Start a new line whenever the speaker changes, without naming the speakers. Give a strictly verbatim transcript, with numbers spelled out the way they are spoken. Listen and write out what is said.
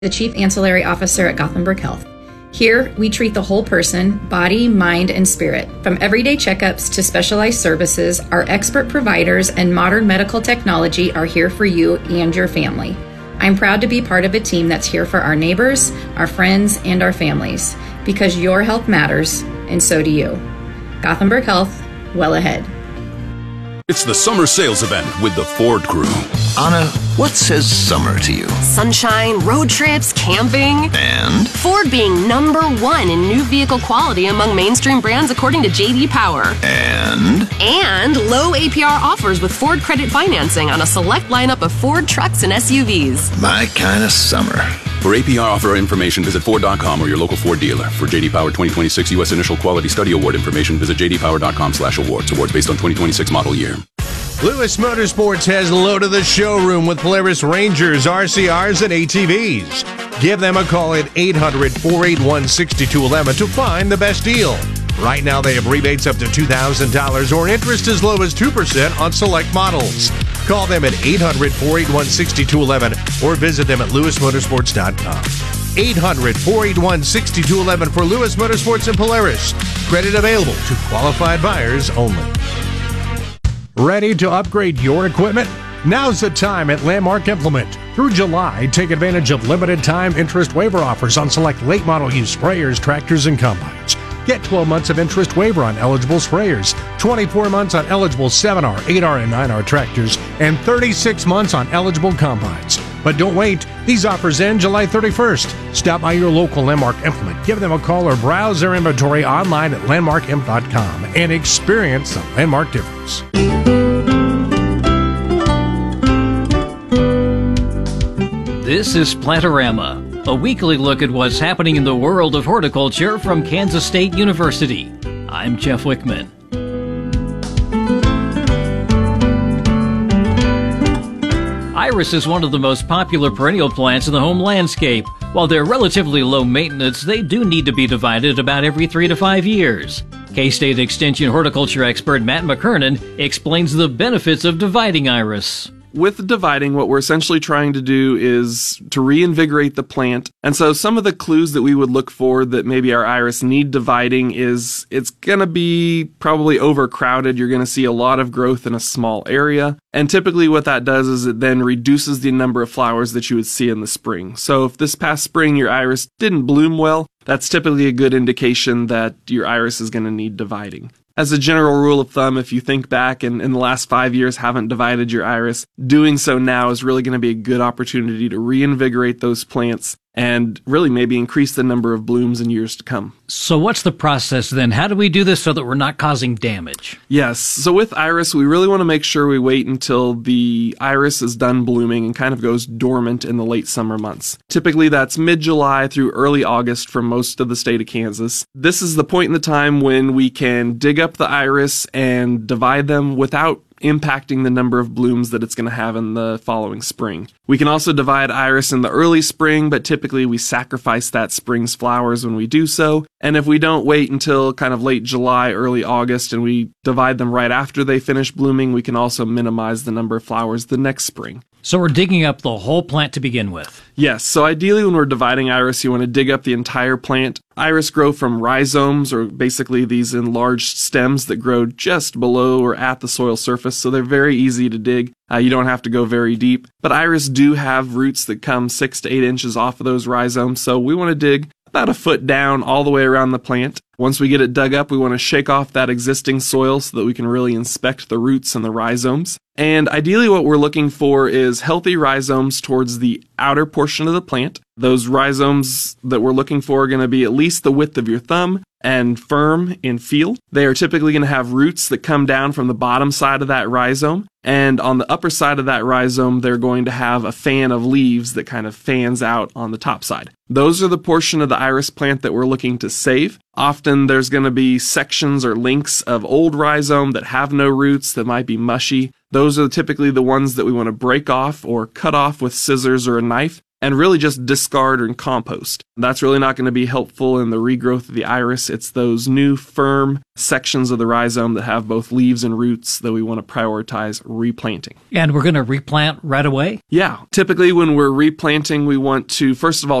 the Chief Ancillary Officer at Gothenburg Health. Here, we treat the whole person, body, mind, and spirit. From everyday checkups to specialized services, our expert providers and modern medical technology are here for you and your family. I'm proud to be part of a team that's here for our neighbors, our friends, and our families, because your health matters, and so do you. Gothenburg Health, well ahead.
It's the summer sales event with the Ford Crew.
Anna, what says summer to you?
Sunshine, road trips, camping.
And?
Ford being number one in new vehicle quality among mainstream brands according to J D Power.
And?
And low A P R offers with Ford Credit Financing on a select lineup of Ford trucks and S U Vs.
My kind of summer.
For A P R offer information, visit Ford dot com or your local Ford dealer. For J D Power twenty twenty-six U S Initial Quality Study Award information, visit j d power dot com slash awards. Awards based on twenty twenty-six model year.
Lewis Motorsports has loaded the showroom with Polaris Rangers, R C Rs, and A T Vs. Give them a call at eight hundred, four eight one, six two one one to find the best deal. Right now, they have rebates up to two thousand dollars or interest as low as two percent on select models. Call them at eight hundred, four eight one, six two one one or visit them at lewis motorsports dot com. eight hundred, four eight one, six two one one for Lewis Motorsports and Polaris. Credit available to qualified buyers only. Ready to upgrade your equipment? Now's the time at Landmark Implement. Through July, take advantage of limited time interest waiver offers on select late model used sprayers, tractors, and combines. Get twelve months of interest waiver on eligible sprayers, twenty-four months on eligible seven R, eight R, and nine R tractors, and thirty-six months on eligible combines. But don't wait. These offers end July thirty-first. Stop by your local Landmark Implement. Give them a call or browse their inventory online at landmark imp dot com and experience the Landmark difference.
This is Plantorama, a weekly look at what's happening in the world of horticulture from Kansas State University. I'm Jeff Wickman. Iris is one of the most popular perennial plants in the home landscape. While they're relatively low maintenance, they do need to be divided about every three to five years. K-State Extension horticulture expert Matt McKernan explains the benefits of dividing iris.
With dividing, what we're essentially trying to do is to reinvigorate the plant. And so some of the clues that we would look for that maybe our iris need dividing is it's going to be probably overcrowded. You're going to see a lot of growth in a small area. And typically what that does is it then reduces the number of flowers that you would see in the spring. So if this past spring your iris didn't bloom well, that's typically a good indication that your iris is going to need dividing. As a general rule of thumb, if you think back and in the last five years haven't divided your iris, doing so now is really going to be a good opportunity to reinvigorate those plants and really maybe increase the number of blooms in years to come.
So what's the process then? How do we do this so that we're not causing damage?
Yes. So with iris, we really want to make sure we wait until the iris is done blooming and kind of goes dormant in the late summer months. Typically that's mid-July through early August for most of the state of Kansas. This is the point in the time when we can dig up the iris and divide them without impacting the number of blooms that it's going to have in the following spring. We can also divide iris in the early spring, but typically we sacrifice that spring's flowers when we do so. And if we don't wait until kind of late July, early August, and we divide them right after they finish blooming, we can also minimize the number of flowers the next spring.
So we're digging up the whole plant to begin with?
Yes. So ideally when we're dividing iris, you want to dig up the entire plant. Iris grow from rhizomes, or basically these enlarged stems that grow just below or at the soil surface, so they're very easy to dig. Uh, you don't have to go very deep. But iris do have roots that come six to eight inches off of those rhizomes, so we want to dig about a foot down all the way around the plant. Once we get it dug up, we want to shake off that existing soil so that we can really inspect the roots and the rhizomes. And ideally what we're looking for is healthy rhizomes towards the outer portion of the plant. Those rhizomes that we're looking for are going to be at least the width of your thumb and firm in feel. They are typically going to have roots that come down from the bottom side of that rhizome. And on the upper side of that rhizome, they're going to have a fan of leaves that kind of fans out on the top side. Those are the portion of the iris plant that we're looking to save. Often there's going to be sections or links of old rhizome that have no roots, that might be mushy. Those are typically the ones that we want to break off or cut off with scissors or a knife. and really just discard and compost. That's really not going to be helpful in the regrowth of the iris. It's those new firm sections of the rhizome that have both leaves and roots that we want to prioritize replanting.
And we're going to replant right away?
Yeah. Typically when we're replanting, we want to, first of all,